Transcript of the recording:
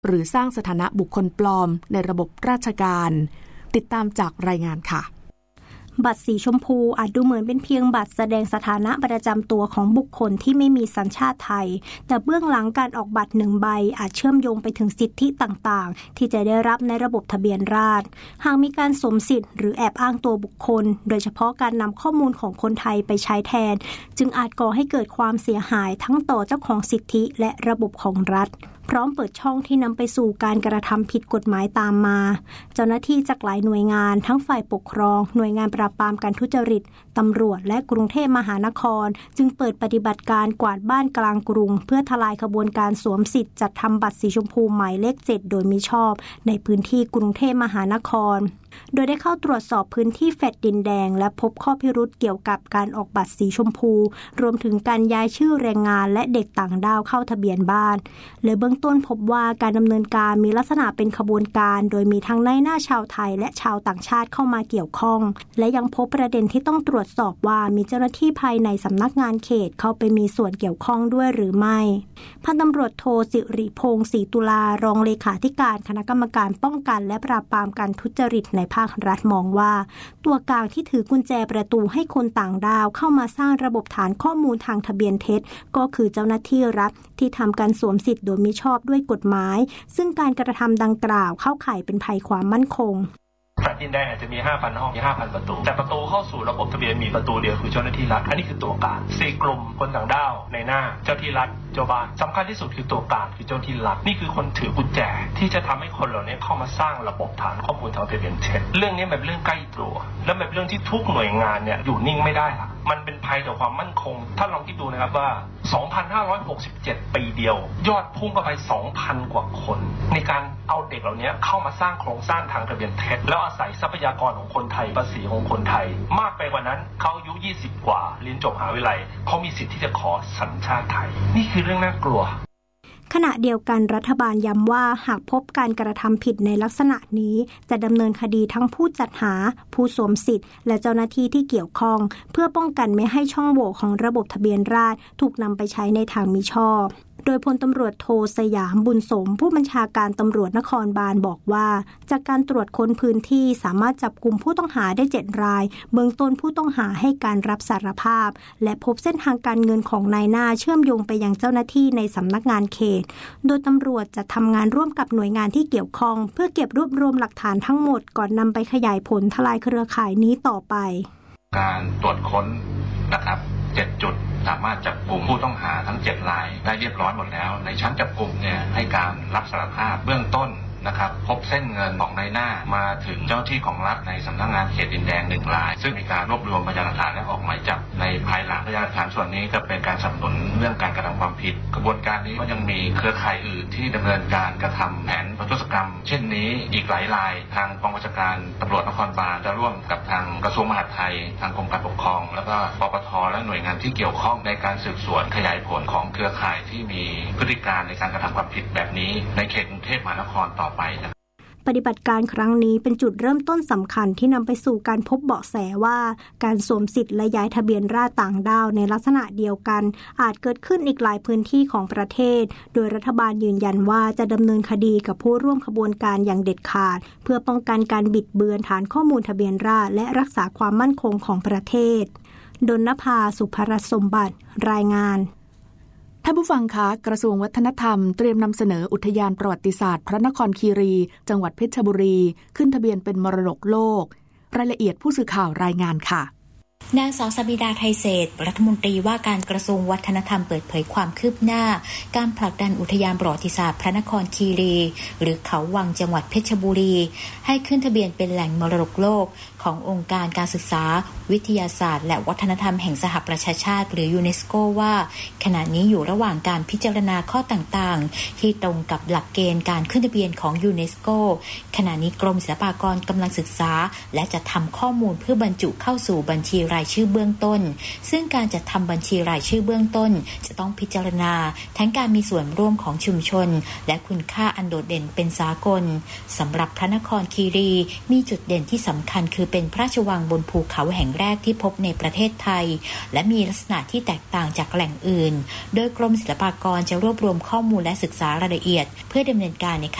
หรือสร้างสถานะบุคคลปลอมในระบบราชการติดตามจากรายงานค่ะบัตรสีชมพูอาจดูเหมือนเป็นเพียงบัตรแสดงสถานะประจำตัวของบุคคลที่ไม่มีสัญชาติไทยแต่เบื้องหลังการออกบัตร1ใบอาจเชื่อมโยงไปถึงสิทธิต่างๆที่จะได้รับในระบบทะเบียนราษฎร์หากมีการสวมสิทธิ์หรือแอบอ้างตัวบุคคลโดยเฉพาะการนำข้อมูลของคนไทยไปใช้แทนจึงอาจก่อให้เกิดความเสียหายทั้งต่อเจ้าของสิทธิและระบบของรัฐพร้อมเปิดช่องที่นำไปสู่การกระทำผิดกฎหมายตามมาเจ้าหน้าที่จากหลายหน่วยงานทั้งฝ่ายปกครองหน่วยงานปราบปรามการทุจริตตำรวจและกรุงเทพมหานครจึงเปิดปฏิบัติการกวาดบ้านกลางกรุงเพื่อทลายขบวนการสวมสิทธิ์จัดทำบัตรสีชมพูหมายเลข7โดยมิชอบในพื้นที่กรุงเทพมหานครโดยได้เข้าตรวจสอบพื้นที่แฟลตดินแดงและพบข้อพิรุธเกี่ยวกับการออกบัตรสีชมพูรวมถึงการย้ายชื่อแรงงานและเด็กต่างด้าวเข้าทะเบียนบ้านและเบื้องต้นพบว่าการดำเนินการมีลักษณะเป็นขบวนการโดยมีทั้งนายหน้าชาวไทยและชาวต่างชาติเข้ามาเกี่ยวข้องและยังพบประเด็นที่ต้องตรวจสอบว่ามีเจ้าหน้าที่ภายในสำนักงานเขตเข้าไปมีส่วนเกี่ยวข้องด้วยหรือไม่พันตำรวจโทสิริพงษ์ศรีตุลารองเลขาธิการคณะกรรมการป้องกันและปราบปรามการทุจริตในภาครัฐมองว่าตัวกลางที่ถือกุญแจประตูให้คนต่างด้าวเข้ามาสร้างระบบฐานข้อมูลทางทะเบียนเท็จก็คือเจ้าหน้าที่รัฐที่ทำการสวมสิทธิ์โดยมิชอบด้วยกฎหมายซึ่งการกระทำดังกล่าวเข้าข่ายเป็นภัยความมั่นคงแฟลตดินแดงอาจจะมี 5,000 ห้องมี 5,000 ประตูแต่ประตูเข้าสู่ระบบทะเบียนมีประตูเดียวคือเจ้าหน้าที่รัฐอันนี้คือตัวกลาง4กลุ่มคนต่างด้าวในหน้าเจ้าที่รัฐเจ้าบ้านสำคัญที่สุดคือตัวกลางคือเจ้าที่รัฐนี่คือคนถือกุญแจที่จะทำให้คนเหล่านี้เข้ามาสร้างระบบฐานข้อมูลทางทะเบียนเท็จเรื่องนี้เป็นเรื่องใกล้ตัวและเป็นเรื่องที่ทุกหน่วยงานเนี่ยอยู่นิ่งไม่ได้ละมันเป็นภัยต่อความมั่นคงถ้าลองคิดดูนะครับว่า 2,567 ปีเดียวยอดพุ่งเข้าไป 2,000 กว่าคนในการเอาเด็กเหล่านี้เข้ามาสร้างโครงสร้างทางทะเบียนเท็จแล้วอาศัยทรัพยากรของคนไทยภาษีของคนไทยมากไปกว่านั้นเขาอายุ20กว่าเรียนจบมหาวิทยาลัยเขามีสิทธิ์ที่จะขอสัญชาติไทยนี่คือเรื่องน่ากลัวขณะเดียวกันรัฐบาลย้ำว่าหากพบการกระทำผิดในลักษณะนี้จะดำเนินคดีทั้งผู้จัดหาผู้สวมสิทธิ์และเจ้าหน้าที่ที่เกี่ยวข้องเพื่อป้องกันไม่ให้ช่องโหว่ของระบบทะเบียนราษฎร์ถูกนำไปใช้ในทางมิชอบโดยพลตำรวจโทสยามบุญสมผู้บัญชาการตำรวจนครบาลบอกว่าจากการตรวจค้นพื้นที่สามารถจับกลุ่มผู้ต้องหาได้7รายเบื้องต้นผู้ต้องหาให้การรับสารภาพและพบเส้นทางการเงินของนายหน้าเชื่อมโยงไปยังเจ้าหน้าที่ในสำนักงานเขตโดยตำรวจจะทำงานร่วมกับหน่วยงานที่เกี่ยวข้องเพื่อเก็บรวบรวมหลักฐานทั้งหมดก่อนนำไปขยายผลทลายเครือข่ายนี้ต่อไปการตรวจค้นนะครับ7 จุดสามารถจับกลุ่มผู้ต้องหาทั้ง7รายได้เรียบร้อยหมดแล้วในชั้นจับกลุ่มเนี่ยให้การรับสารภาพเบื้องต้นนะครับพบเส้นเงินของนายหน้ามาถึงเจ้าที่ของรัฐในสำนักงานเขตดินแดง1รายซึ่งมีการรวบรวมพยานหลักฐานและออกหมายจับในภายหลังพยานหลักฐานส่วนนี้จะเป็นการสนับสนุนเรื่องการกระทำความผิดกระบวนการนี้ก็ยังมีเครือข่ายอื่นที่ดำเนินการกระทำแผนประทุษกรรมเช่นนี้อีกหลายรายทางกองบัญชาการตำรวจนครบาลจะร่วมกับทางกระทรวงมหาดไทยทางกรมการปกครองแล้วก็ปปทและหน่วยงานที่เกี่ยวข้องในการสืบสวนขยายผลของเครือข่ายที่มีพฤติการในการกระทำความผิดแบบนี้ในเขตกรุงเทพมหานครต่อไปปฏิบัติการครั้งนี้เป็นจุดเริ่มต้นสำคัญที่นำไปสู่การพบเบาะแสว่าการสวมสิทธิ์และย้ายทะเบียนราษฎร์ต่างด้าวในลักษณะเดียวกันอาจเกิดขึ้นอีกหลายพื้นที่ของประเทศโดยรัฐบาลยืนยันว่าจะดำเนินคดีกับผู้ร่วมขบวนการอย่างเด็ดขาดเพื่อป้องกันการบิดเบือนฐานข้อมูลทะเบียนราษฎร์และรักษาความมั่นคงของประเทศดลนภา สุภรสมบัติรายงานท่านผู้ฟังคะกระทรวงวัฒนธรรมเตรียมนำเสนออุทยานประวัติศาสตร์พระนครคีรีจังหวัดเพชรบุรีขึ้นทะเบียนเป็นมรดกโลกรายละเอียดผู้สื่อข่าวรายงานค่ะนางสาวสบิดาไทยเศรษฐ์รัฐมนตรีว่าการกระทรวงวัฒนธรรมเปิดเผยความคืบหน้าการผลักดันอุทยานประวัติศาสตร์พระนครคีรีหรือเขาวังจังหวัดเพชรบุรีให้ขึ้นทะเบียนเป็นแหล่งมรดกโลกขององค์การการศึกษาวิทยาศาสตร์และวัฒนธรรมแห่งสหประชาชาติหรือยูเนสโกว่าขณะนี้อยู่ระหว่างการพิจารณาข้อต่างๆที่ตรงกับหลักเกณฑ์การขึ้นทะเบียนของยูเนสโกขณะนี้กรมศิลปากรกำลังศึกษาและจะทำข้อมูลเพื่อบรรจุเข้าสู่บัญชีรายชื่อเบื้องต้นซึ่งการจัดทำบัญชีรายชื่อเบื้องต้นจะต้องพิจารณาทั้งการมีส่วนร่วมของชุมชนและคุณค่าอันโดดเด่นเป็นสากลสำหรับพระนครคีรีมีจุดเด่นที่สำคัญคือเป็นพระราชวังบนภูเขาแห่งแรกที่พบในประเทศไทยและมีลักษณะที่แตกต่างจากแหล่งอื่นโดยกรมศิลปากรจะรวบรวมข้อมูลและศึกษารายละเอียดเพื่อดำเนินการใน